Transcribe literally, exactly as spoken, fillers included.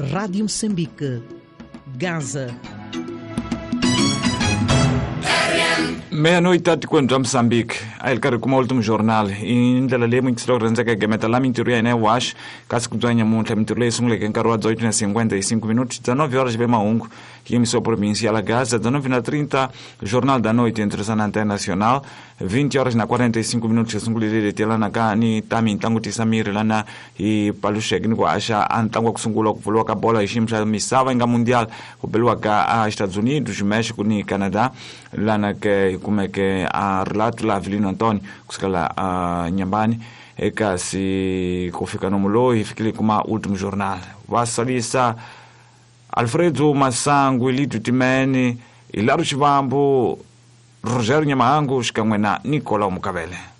Rádio Moçambique, Gaza. Meia-noite tati quando Moçambique. Aí ele quer como o último jornal. E ainda lá muito slow ranza que gemeta lá minturia né wash. Caso que tu muito minturia sungle que encarou às oito e cinquenta e cinco minutos, dezenove horas bem maungo. Que emissão provincial a Gaza, dezenove e trinta, jornal da noite entre a antena nacional, vinte horas na quarenta e cinco minutos que sungle de lá na cani também tango tisamir lá na e palucheg ni acha antango kusungula kuvulwa ka bola ishimsha misava inga mundial kubelwa ka Estados Unidos, México ni Canadá lá na que como é que a relato lá Avelino Antônio kusikala a nyambani eka si kufika no mulo ifikile kuma último jornal wasalisa Alfredo Masango Elito Timene Ilaro Chivambo Rogério Nyamango shikamwe na Nicolau Mukabele.